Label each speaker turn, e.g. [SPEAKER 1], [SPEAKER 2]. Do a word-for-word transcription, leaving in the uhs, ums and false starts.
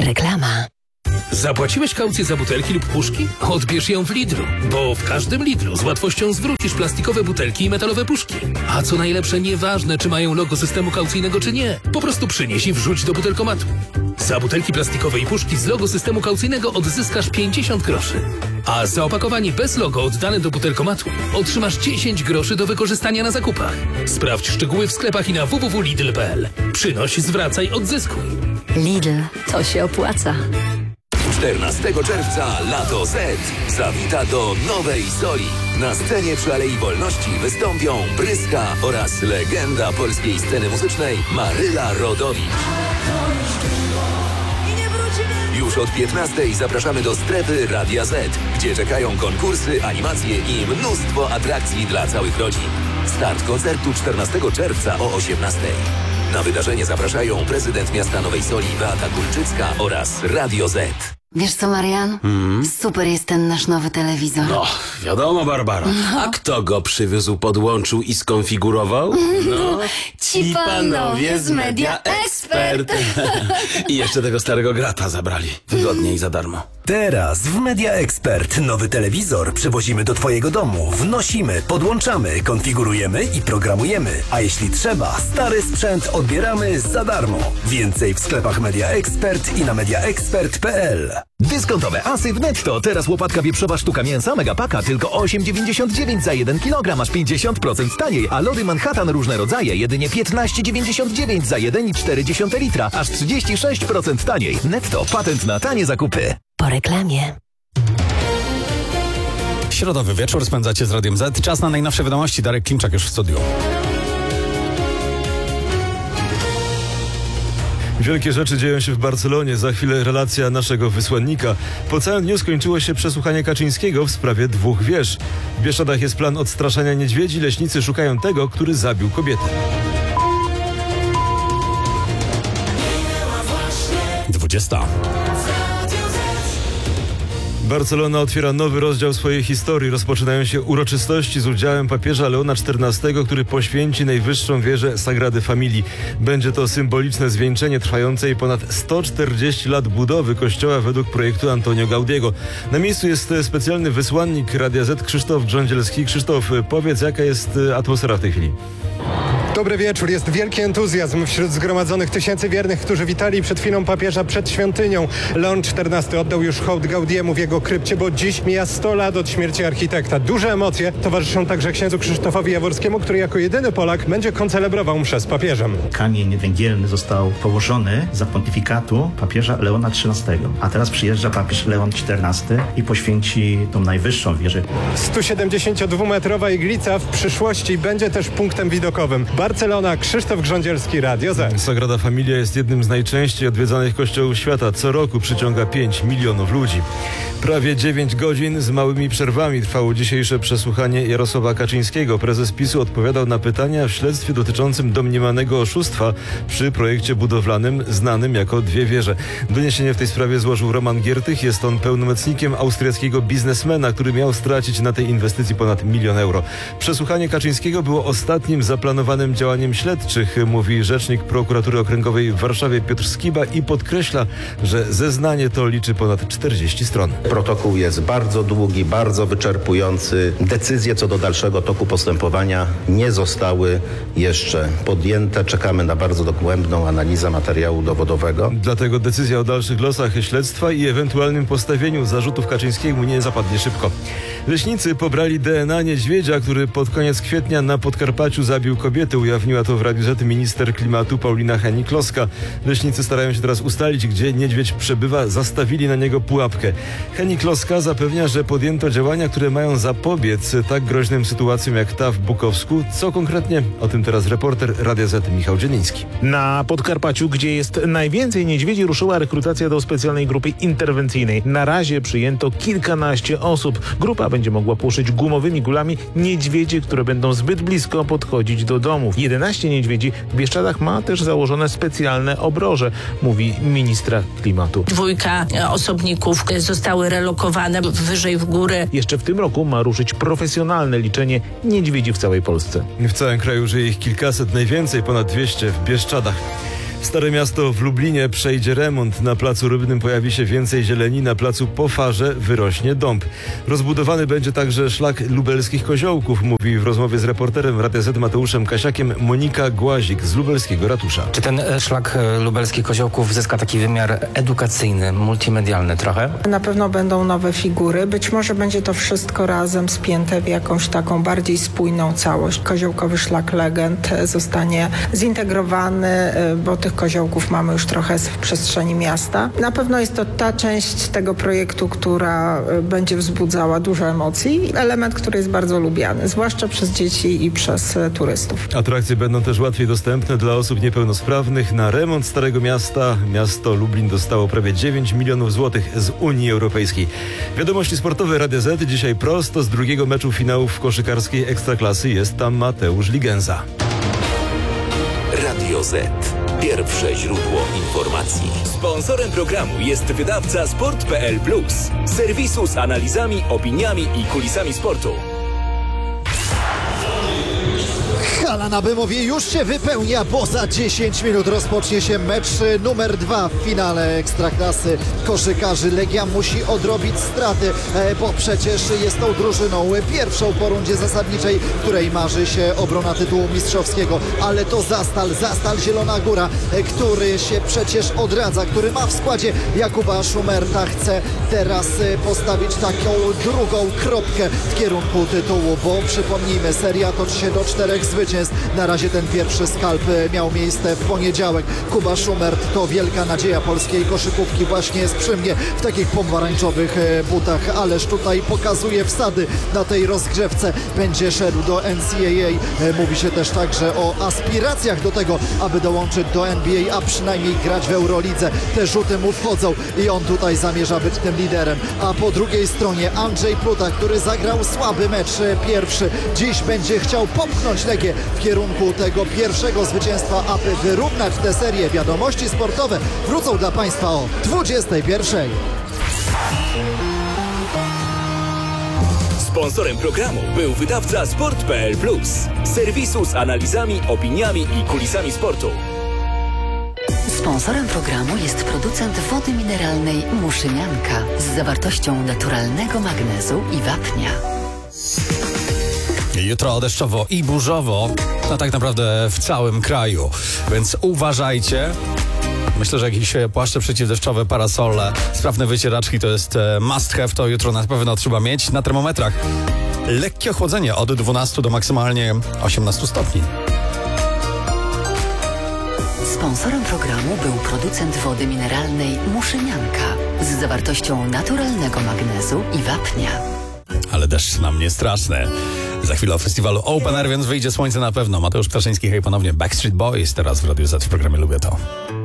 [SPEAKER 1] Reklama.
[SPEAKER 2] Zapłaciłeś kaucję za butelki lub puszki? Odbierz ją w Lidlu, bo w każdym Lidlu z łatwością zwrócisz plastikowe butelki i metalowe puszki. A co najlepsze, nieważne czy mają logo systemu kaucyjnego czy nie, po prostu przynieś i wrzuć do butelkomatu. Za butelki plastikowe i puszki z logo systemu kaucyjnego odzyskasz pięćdziesiąt groszy. A za opakowanie bez logo oddane do butelkomatu otrzymasz dziesięć groszy do wykorzystania na zakupach. Sprawdź szczegóły w sklepach i na w w w kropka lidl kropka p l. Przynoś, zwracaj, odzyskuj.
[SPEAKER 1] Lidl, to się opłaca.
[SPEAKER 3] czternastego czerwca Lato Z zawita do Nowej Soli. Na scenie przy Alei Wolności wystąpią Bryska oraz legenda polskiej sceny muzycznej Maryla Rodowicz. Już od piętnastej zapraszamy do strefy Radia Z, gdzie czekają konkursy, animacje i mnóstwo atrakcji dla całych rodzin. Start koncertu czternastego czerwca o osiemnastej. Na wydarzenie zapraszają prezydent miasta Nowej Soli Beata Kulczycka oraz Radio Z.
[SPEAKER 4] Wiesz co, Marian?
[SPEAKER 5] Mm.
[SPEAKER 4] Super jest ten nasz nowy telewizor.
[SPEAKER 5] No, wiadomo, Barbara.
[SPEAKER 4] No.
[SPEAKER 5] A kto go przywiózł, podłączył i skonfigurował? No,
[SPEAKER 4] ci panowie z Media Expert.
[SPEAKER 5] I jeszcze tego starego grata zabrali. Wygodnie i za darmo.
[SPEAKER 6] Teraz w Media Expert nowy telewizor przywozimy do Twojego domu. Wnosimy, podłączamy, konfigurujemy i programujemy. A jeśli trzeba, stary sprzęt odbieramy za darmo. Więcej w sklepach Media Expert i na media expert kropka p l.
[SPEAKER 7] Dyskontowe asy w Netto. Teraz łopatka wieprzowa sztuka mięsa Megapaka tylko osiem dziewięćdziesiąt dziewięć za jeden kilogram, aż pięćdziesiąt procent taniej. A lody Manhattan różne rodzaje jedynie piętnaście dziewięćdziesiąt dziewięć za jeden i cztery dziesiąte litra, aż trzydzieści sześć procent taniej. Netto. Patent na tanie zakupy.
[SPEAKER 1] Po reklamie.
[SPEAKER 8] Środowy wieczór spędzacie z Radiem Z. Czas na najnowsze wiadomości. Darek Klimczak już w studiu.
[SPEAKER 9] Wielkie rzeczy dzieją się w Barcelonie. Za chwilę relacja naszego wysłannika. Po całym dniu skończyło się przesłuchanie Kaczyńskiego w sprawie dwóch wież. W Bieszczadach jest plan odstraszania niedźwiedzi. Leśnicy szukają tego, który zabił kobietę.
[SPEAKER 8] dwudziesta.
[SPEAKER 9] Barcelona otwiera nowy rozdział swojej historii. Rozpoczynają się uroczystości z udziałem papieża Leona czternastego, który poświęci najwyższą wieżę Sagrady Familii. Będzie to symboliczne zwieńczenie trwającej ponad sto czterdzieści lat budowy kościoła według projektu Antonio Gaudiego. Na miejscu jest specjalny wysłannik Radia Z Krzysztof Grządzielski. Krzysztof, powiedz, jaka jest atmosfera w tej chwili?
[SPEAKER 10] Dobry wieczór. Jest wielki entuzjazm wśród zgromadzonych tysięcy wiernych, którzy witali przed chwilą papieża przed świątynią. Leon czternasty oddał już hołd Gaudiemu w jego krypcie, bo dziś mija sto lat od śmierci architekta. Duże emocje towarzyszą także księdzu Krzysztofowi Jaworskiemu, który jako jedyny Polak będzie koncelebrował mszę z papieżem.
[SPEAKER 11] Kamień węgielny został położony za pontyfikatu papieża Leona trzynastego. A teraz przyjeżdża papież Leon czternasty i poświęci tą najwyższą wieżę.
[SPEAKER 10] sto siedemdziesięciodwumetrowa iglica w przyszłości będzie też punktem widokowym. Barcelona, Krzysztof Grządzielski, Radio Z.
[SPEAKER 9] Sagrada Familia jest jednym z najczęściej odwiedzanych kościołów świata. Co roku przyciąga pięć milionów ludzi. Prawie dziewięć godzin z małymi przerwami trwało dzisiejsze przesłuchanie Jarosława Kaczyńskiego. Prezes PiSu odpowiadał na pytania w śledztwie dotyczącym domniemanego oszustwa przy projekcie budowlanym znanym jako Dwie Wieże. Doniesienie w tej sprawie złożył Roman Giertych. Jest on pełnomocnikiem austriackiego biznesmena, który miał stracić na tej inwestycji ponad milion euro. Przesłuchanie Kaczyńskiego było ostatnim zaplanowanym działaniem śledczych, mówi rzecznik prokuratury okręgowej w Warszawie Piotr Skiba i podkreśla, że zeznanie to liczy ponad czterdzieści stron.
[SPEAKER 12] Protokół jest bardzo długi, bardzo wyczerpujący. Decyzje co do dalszego toku postępowania nie zostały jeszcze podjęte. Czekamy na bardzo dogłębną analizę materiału dowodowego.
[SPEAKER 9] Dlatego decyzja o dalszych losach śledztwa i ewentualnym postawieniu zarzutów Kaczyńskiemu nie zapadnie szybko. Leśnicy pobrali D N A niedźwiedzia, który pod koniec kwietnia na Podkarpaciu zabił kobietę. Ujawniła to w Radiu Z minister klimatu Paulina Hennig-Kloska. Leśnicy starają się teraz ustalić, gdzie niedźwiedź przebywa. Zastawili na niego pułapkę. Hennig-Kloska zapewnia, że podjęto działania, które mają zapobiec tak groźnym sytuacjom jak ta w Bukowsku. Co konkretnie? O tym teraz reporter Radia Z Michał Dzieliński.
[SPEAKER 13] Na Podkarpaciu, gdzie jest najwięcej niedźwiedzi, ruszyła rekrutacja do specjalnej grupy interwencyjnej. Na razie przyjęto kilkanaście osób. Grupa będzie mogła płoszyć gumowymi kulami niedźwiedzie, które będą zbyt blisko podchodzić do domów. jedenaście niedźwiedzi w Bieszczadach ma też założone specjalne obroże, mówi ministra klimatu.
[SPEAKER 14] Dwójka osobników zostały relokowane wyżej w górę.
[SPEAKER 13] Jeszcze w tym roku ma ruszyć profesjonalne liczenie niedźwiedzi w całej Polsce.
[SPEAKER 9] W całym kraju żyje ich kilkaset, najwięcej ponad dwieście w Bieszczadach. Stare Miasto w Lublinie przejdzie remont. Na placu Rybnym pojawi się więcej zieleni. Na placu po farze wyrośnie dąb. Rozbudowany będzie także szlak lubelskich koziołków, mówi w rozmowie z reporterem Radia Z Mateuszem Kasiakiem Monika Głazik z lubelskiego ratusza.
[SPEAKER 15] Czy ten szlak lubelskich koziołków zyska taki wymiar edukacyjny, multimedialny trochę?
[SPEAKER 16] Na pewno będą nowe figury. Być może będzie to wszystko razem spięte w jakąś taką bardziej spójną całość. Koziołkowy Szlak Legend zostanie zintegrowany, bo tych koziołków mamy już trochę w przestrzeni miasta. Na pewno jest to ta część tego projektu, która będzie wzbudzała dużo emocji. Element, który jest bardzo lubiany, zwłaszcza przez dzieci i przez turystów.
[SPEAKER 9] Atrakcje będą też łatwiej dostępne dla osób niepełnosprawnych. Na remont Starego Miasta miasto Lublin dostało prawie dziewięć milionów złotych z Unii Europejskiej. Wiadomości sportowe Radia Z. Dzisiaj prosto z drugiego meczu finałów koszykarskiej Ekstraklasy jest tam Mateusz Ligenza.
[SPEAKER 3] Radio Z. Pierwsze źródło informacji. Sponsorem programu jest wydawca sport kropka p l plus. Serwisu z analizami, opiniami i kulisami sportu.
[SPEAKER 17] Hala na Bemowie już się wypełnia, bo za dziesięć minut rozpocznie się mecz numer dwa w finale Ekstraklasy koszykarzy. Legia musi odrobić straty, bo przecież jest tą drużyną pierwszą po rundzie zasadniczej, której marzy się obrona tytułu mistrzowskiego. Ale to Zastal, Zastal Zielona Góra, który się przecież odradza, który ma w składzie Jakuba Szumerta. Chce teraz postawić taką drugą kropkę w kierunku tytułu, bo przypomnijmy, seria toczy się do czterech zwycięstw. Na razie ten pierwszy skalp miał miejsce w poniedziałek. Kuba Szumert to wielka nadzieja polskiej koszykówki. Właśnie jest przy mnie w takich pomarańczowych butach. Ależ tutaj pokazuje wsady na tej rozgrzewce. Będzie szedł do N C A A. Mówi się też także o aspiracjach do tego, aby dołączyć do N B A, a przynajmniej grać w Eurolidze. Te rzuty mu wchodzą i on tutaj zamierza być tym liderem. A po drugiej stronie Andrzej Pluta, który zagrał słaby mecz pierwszy. Dziś będzie chciał popchnąć Legię w kierunku tego pierwszego zwycięstwa, aby wyrównać tę serię. Wiadomości sportowe wrócą dla Państwa o dwudziestej pierwszej.
[SPEAKER 3] Sponsorem programu był wydawca sport kropka p l plus. Serwisu z analizami, opiniami i kulisami sportu.
[SPEAKER 1] Sponsorem programu jest producent wody mineralnej Muszynianka z zawartością naturalnego magnezu i wapnia.
[SPEAKER 8] Jutro deszczowo i burzowo, no tak naprawdę w całym kraju, więc uważajcie. Myślę, że jakieś płaszcze przeciwdeszczowe, parasole, sprawne wycieraczki to jest must have, to jutro na pewno trzeba mieć. Na termometrach lekkie ochłodzenie od dwunastu do maksymalnie osiemnastu stopni.
[SPEAKER 1] Sponsorem programu był producent wody mineralnej Muszynianka z zawartością naturalnego magnezu i wapnia.
[SPEAKER 8] Ale deszcz nam nie straszny. Za chwilę o festiwalu Open Air, więc wyjdzie słońce na pewno. Mateusz Ptaszyński, hej ponownie. Backstreet Boys teraz w Radiu Z w programie Lubię To.